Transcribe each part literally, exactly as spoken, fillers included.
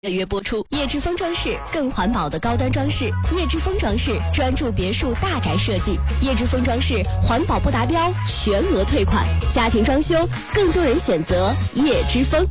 月播出。叶之峰装饰，更环保的高端装饰。叶之峰装饰专注别墅大宅设计。叶之峰装饰环保不达标全额退款。家庭装修更多人选择叶之峰。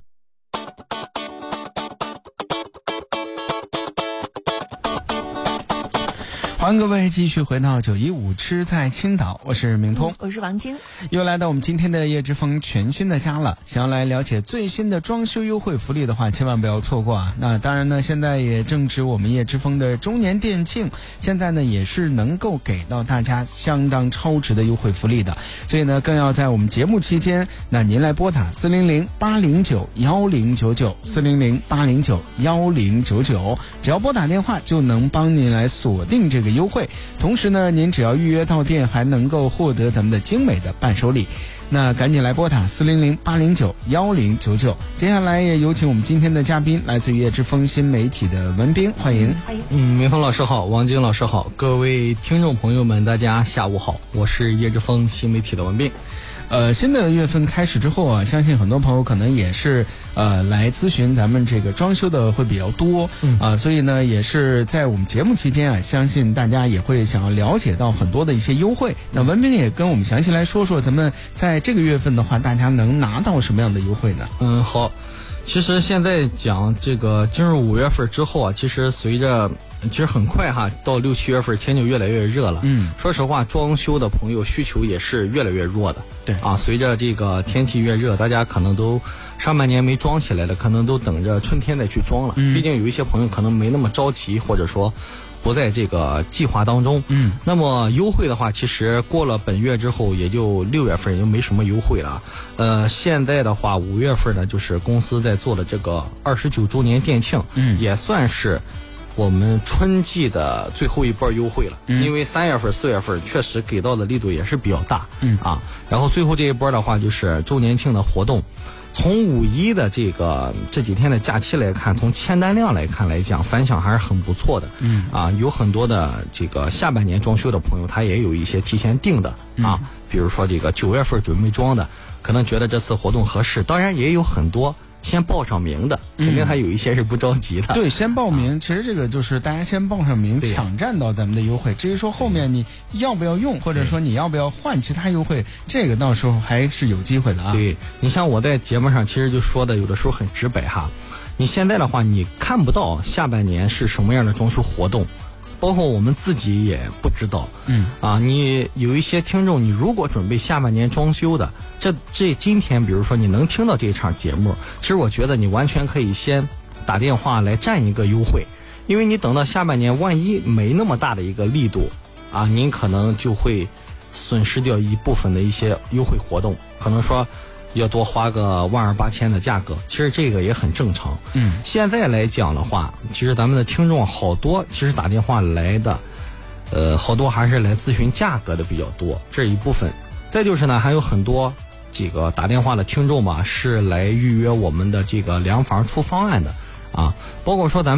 欢迎各位继续回到九一五吃在青岛，我是明通、 嗯、我是王晶， 又来到我们今天的叶之峰全新的家了。想要来了解最新的装修优惠福利的话，千万不要错过啊！那当然呢，现在也正值我们叶之峰的周年店庆，现在呢也是能够给到大家相当超值的优惠福利的，所以呢更要在我们节目期间，那您来拨打四零零八零九幺零九九四零零八零九幺零九九，只要拨打电话就能帮您来锁定这个优惠，同时呢您只要预约到店还能够获得咱们的精美的伴手礼。那赶紧来拨打四零零八零九幺零九九。接下来也有请我们今天的嘉宾，来自于叶之峰新媒体的文斌，欢迎。 欢迎。 嗯，明峰老师好，王晶老师好，各位听众朋友们大家下午好，我是叶之峰新媒体的文斌。 呃，新的月份开始之后啊，相信很多朋友可能也是呃来咨询咱们这个装修的会比较多，嗯啊、呃，所以呢也是在我们节目期间啊，相信大家也会想要了解到很多的一些优惠。那文斌也跟我们详细来说说，咱们在这个月份的话，大家能拿到什么样的优惠呢？ 嗯，好，其实现在讲这个进入五月份之后啊，其实随着其实很快哈，到六七月份天就越来越热了。嗯，说实话，装修的朋友需求也是越来越弱的。 对啊，随着这个天气越热，大家可能都上半年没装起来了，可能都等着春天再去装了。嗯，毕竟有一些朋友可能没那么着急，或者说不在这个计划当中。嗯，那么优惠的话，其实过了本月之后，也就六月份也就没什么优惠了。呃，现在的话，五月份呢，就是公司在做了这个二十九周年店庆，嗯，也算是我们春季的最后一波优惠了。嗯，因为三月份、四月份确实给到的力度也是比较大。嗯啊，然后最后这一波的话，就是周年庆的活动。从五一的这个这几天的假期来看，从签单量来看来讲，反响还是很不错的。嗯啊，有很多的这个下半年装修的朋友，他也有一些提前订的啊，嗯、比如说这个九月份准备装的，可能觉得这次活动合适。当然也有很多先报上名的，肯定还有一些是不着急的。 嗯、对，先报名、啊，其实这个就是大家先报上名，抢占到咱们的优惠。至于说后面你要不要用，或者说你要不要换其他优惠，这个到时候还是有机会的啊。 对，你像我在节目上其实就说的，有的时候很直白哈。你现在的话，你看不到下半年是什么样的装修活动。包括我们自己也不知道，嗯啊，你有一些听众，你如果准备下半年装修的，这这今天比如说你能听到这场节目，其实我觉得你完全可以先打电话来占一个优惠，因为你等到下半年万一没那么大的一个力度啊，您可能就会损失掉一部分的一些优惠活动，可能说要多花个万二八千的价格，其实这个也很正常。嗯，现在来讲的话，其实咱们的听众好多，其实打电话来的，呃，好多还是来咨询价格的比较多，这一部分。再就是呢，还有很多这个打电话的听众吧，是来预约我们的这个量房出方案的啊，包括说咱们。